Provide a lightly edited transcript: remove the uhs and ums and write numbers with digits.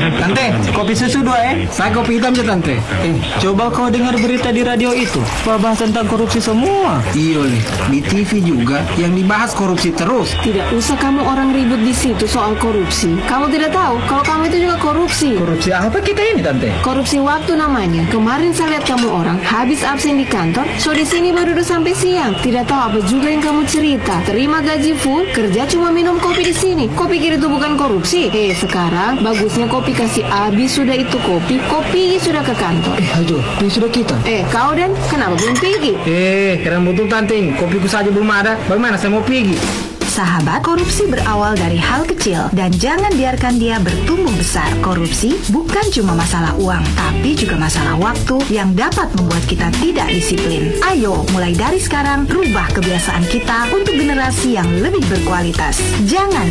Tante, kopi susu 2 Saya kopi hitam aja tante. Coba kau dengar berita di radio itu, bahas tentang korupsi semua. Iya nih, di TV juga yang dibahas korupsi terus. Tidak usah kamu orang ribut di situ soal korupsi. Kamu tidak tahu kalau kamu itu juga korupsi. Korupsi apa kita ini tante? Korupsi waktu namanya. Kemarin saya lihat kamu orang habis absen di kantor, so di sini baru udah sampai siang. Tidak tahu apa juga yang kamu cerita. Terima gaji full, kerja cuma minum kopi di sini. Kau pikir itu bukan korupsi? Sekarang bagusnya kopi kasih habis sudah itu kopi sudah ke kantor. Aduh, ini sudah kita. Kau Dan, kenapa belum pergi? Keren betul tante, kopiku saja belum ada. Bagaimana saya mau pergi? Sahabat, korupsi berawal dari hal kecil dan jangan biarkan dia bertumbuh besar. Korupsi bukan cuma masalah uang, tapi juga masalah waktu yang dapat membuat kita tidak disiplin. Ayo, mulai dari sekarang, rubah kebiasaan kita untuk generasi yang lebih berkualitas. Jangan